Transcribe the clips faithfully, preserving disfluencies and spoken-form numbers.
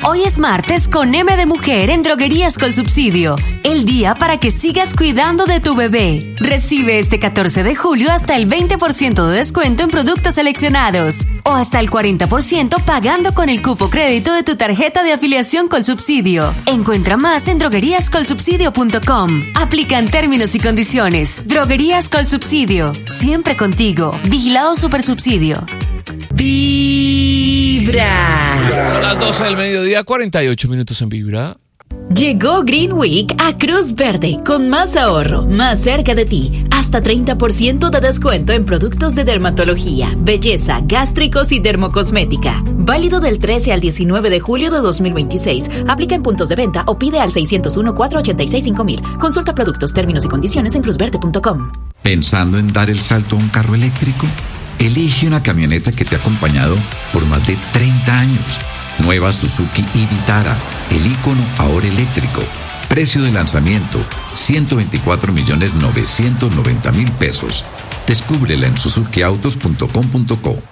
Hoy es martes con M de Mujer en Droguerías con Subsidio. El día para que sigas cuidando de tu bebé. Recibe este catorce de julio hasta el veinte por ciento de descuento en productos seleccionados. O hasta el cuarenta por ciento pagando con el cupo crédito de tu tarjeta de afiliación Colsubsidio. Encuentra más en droguerías colsubsidio punto com. Aplican términos y condiciones. Droguerías Colsubsidio. Siempre contigo. Vigilado Supersubsidio. Vibra. Son las doce del mediodía, cuarenta y ocho minutos en Vibra. Llegó Green Week a Cruz Verde con más ahorro, más cerca de ti. Hasta treinta por ciento de descuento en productos de dermatología, belleza, gástricos y dermocosmética. Válido del trece al diecinueve de julio de dos mil veintiséis. Aplica en puntos de venta o pide al seis cero uno, cuatro ocho seis, cinco mil. Consulta productos, términos y condiciones en cruz verde punto com. ¿Pensando en dar el salto a un carro eléctrico? Elige una camioneta que te ha acompañado por más de treinta años. Nueva Suzuki Vitara, el ícono ahora eléctrico. Precio de lanzamiento, ciento veinticuatro millones novecientos noventa mil pesos. Descúbrela en suzuki autos punto com punto co.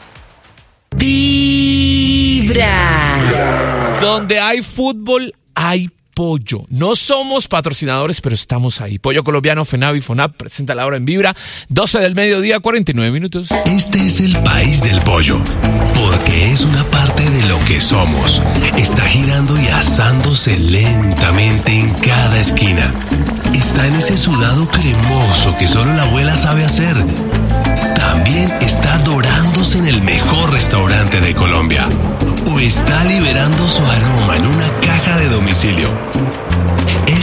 Vibra. Donde hay fútbol, hay pollo. No somos patrocinadores, pero estamos ahí. Pollo colombiano, FENAV y FONAP presenta la hora en Vibra, doce del mediodía, cuarenta y nueve minutos. Este es el país del pollo, porque es una parte de lo que somos. Está girando y asándose lentamente en cada esquina. Está en ese sudado cremoso que solo la abuela sabe hacer. También está dorándose en el mejor restaurante de Colombia. O está liberando su aroma en una caja de domicilio.